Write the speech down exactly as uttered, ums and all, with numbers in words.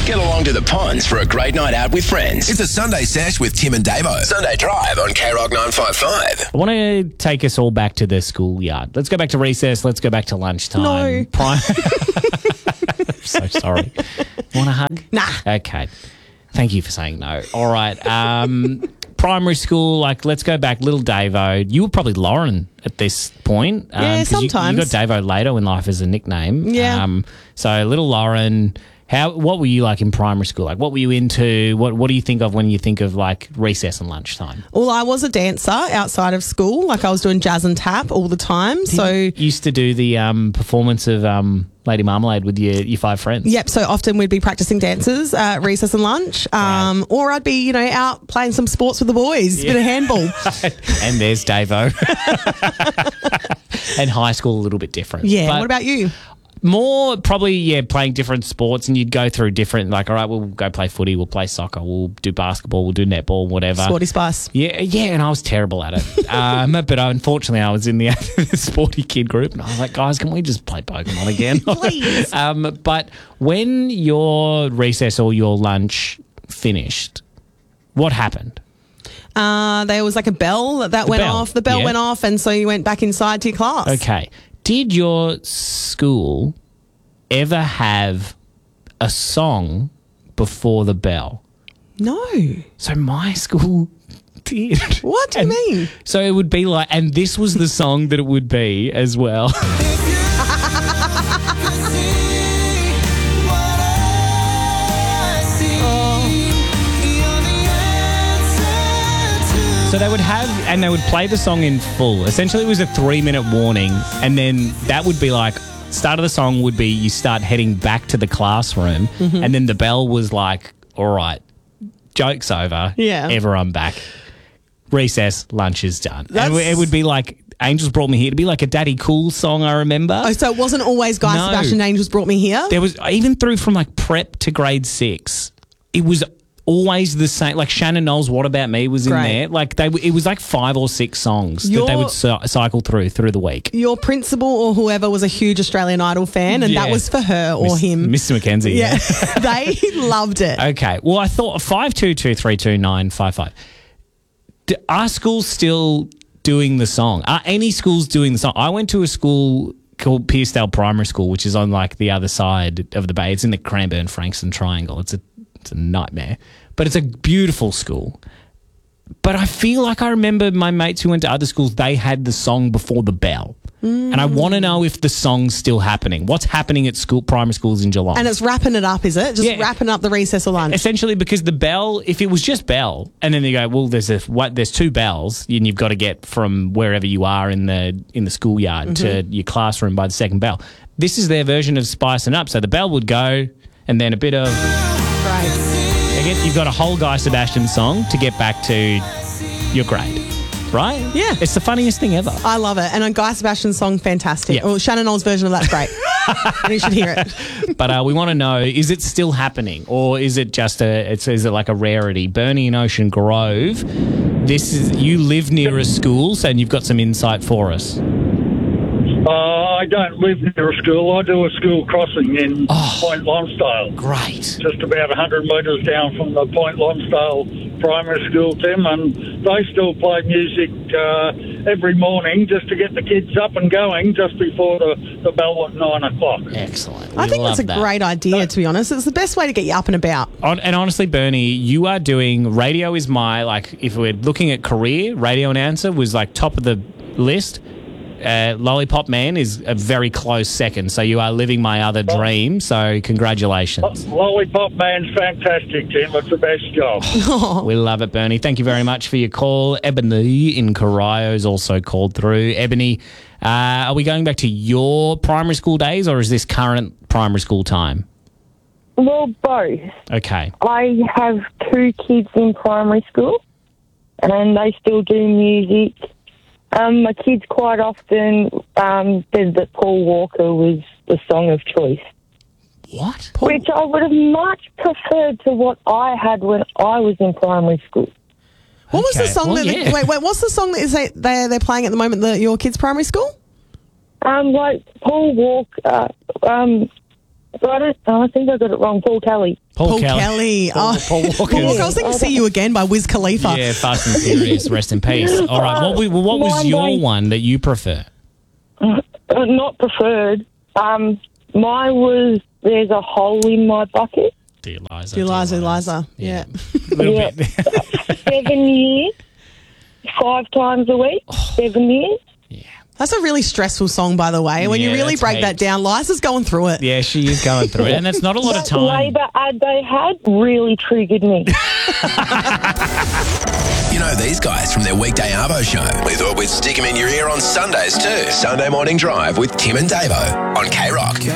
Get along to the ponds for a great night out with friends. It's a Sunday Sesh with Tim and Davo. Sunday Drive on K Rock nine five five. I want to take us all back to the schoolyard. Let's go back to recess. Let's go back to lunchtime. No. Prime- I'm so sorry. Want a hug? Nah. Okay. Thank you for saying no. All right. Um, primary school, like, let's go back. Little Davo. You were probably Lauren at this point. Um, Yeah, 'cause you- sometimes. You, got Davo later in life as a nickname. Yeah. Um, so, little Lauren, how? What were you like in primary school? Like, what were you into? What What do you think of when you think of, like, recess and lunchtime? Well, I was a dancer outside of school. Like, I was doing jazz and tap all the time. So, You used to do the um, performance of um, Lady Marmalade with your, your five friends. yep. So often we'd be practicing dances at recess and lunch, um, or I'd be, you know, out playing some sports with the boys, a bit of handball. And there's Davo. And high school a little bit different. Yeah. But What about you? more probably, yeah, playing different sports, and you'd go through different, like, all right, we'll go play footy, we'll play soccer, we'll do basketball, we'll do netball, whatever. Sporty Spice. Yeah, yeah, and I was terrible at it. um, but unfortunately, I was in the sporty kid group, and I was like, guys, can we just play Pokemon again? Please. um, but when your recess or your lunch finished, what happened? Uh, there was like a bell that, that went bell, off. The bell yeah. went off, and so you went back inside to your class. Okay. Did your school ever have a song before the bell? No. So my school did. What do you And mean? So it would be like, and this was the song that it would be as well. So they would have, and they would play the song in full. Essentially, it was a three-minute warning, and then that would be like, start of the song would be you start heading back to the classroom, Mm-hmm. and then the bell was like, all right, joke's over. Yeah. Everyone back. Recess, lunch is done. And That's- it would be like, Angels Brought Me Here. It'd be like a Daddy Cool song, I remember. Oh, so it wasn't always Guy No. Sebastian Angels Brought Me Here? There was, even through from like prep to grade six, it was always the same. Like Shannon Knowles' What About Me was in Great. there. Like they, it was like five or six songs that they Your- would cy- cycle through through the week. Your principal or whoever was a huge Australian Idol fan, and Yeah. that was for her or Miss- him. Mister McKenzie. Yeah, they loved it. Okay. Well, I thought five two two three two nine five five. D- Are schools still doing the song? Are any schools doing the song? I went to a school called Pearcedale Primary School, which is on like the other side of the bay. It's in the Cranbourne-Frankston Triangle. It's a it's a nightmare, but it's a beautiful school. But I feel like I remember my mates who went to other schools, they had the song before the bell. Mm. And I want to know if the song's still happening. What's happening at school, primary schools in July? And it's wrapping it up, is it? Just Yeah. wrapping up the recess or lunch. Essentially, because the bell, if it was just bell, and then you go, well, there's a what, there's two bells, and you've got to get from wherever you are in the in the schoolyard to your classroom by the second bell. This is their version of spicing up. So the bell would go, and then a bit of Right. again, you've got a whole Guy Sebastian song to get back to your grade, right? Yeah. It's the funniest thing ever. I love it. And a Guy Sebastian song, fantastic. Yeah. Well, Shannon Knowles' version of that's great. And you should hear it. But uh, we want to know: is it still happening, or is it just a? It's is it like a rarity? Bernie in Ocean Grove. This is you live near a school, so you've got some insight for us. Uh, I don't live near a school. I do a school crossing in Oh. Point Lonsdale, Great. just about one hundred metres down from the Point Lonsdale Primary School, Tim, and they still play music uh, every morning just to get the kids up and going just before the, the bell at nine o'clock. Excellent. I We think that's a love that. great idea, to be honest. It's the best way to get you up and about. On, and honestly, Bernie, you are doing radio. Is my like if we're looking at career, radio announcer was like top of the list. Uh, Lollipop Man is a very close second. So you are living my other dream. So congratulations. Lollipop Man's fantastic, Tim. It's the best job. We love it, Bernie. Thank you very much for your call. Ebony in Coraio's also called through. Ebony, uh, are we going back to your primary school days, or is this current primary school time? Well, both. Okay. I have two kids in primary school, and they still do music. Um, my kids quite often um, said that Paul Walker was the song of choice, What? which I would have much preferred to what I had when I was in primary school. What was the Okay. song Well, that yeah. wait, wait, what's the song that is they, they're, they're playing at the moment, the, your kids' primary school? Um, like Paul Walker, um, I, don't, oh, I think I got it wrong. Paul Kelly. Paul, Paul Kelly. Kelly. Paul, Oh, Paul Walker. Paul Walker. I was thinking See You Again by Wiz Khalifa. Yeah, Fast and Furious. Rest in peace. All right. What, we, what was Mine your don't- one that you prefer? Uh, not preferred. Um, mine was There's a Hole in My Bucket. Dear Liza. Dear Liza, Liza. Yeah. A little Yeah. bit. Seven years. Five times a week. Seven years. That's a really stressful song, by the way. When Yeah, you really that's break hate. that down, Liza's going through it. Yeah, she is going through it. And it's not a lot of That time. Labor ad they had really triggered me. You know these guys from their weekday Arvo show. We thought we'd stick him in your ear on Sundays too. Sunday Morning Drive with Tim and Davo on K Rock.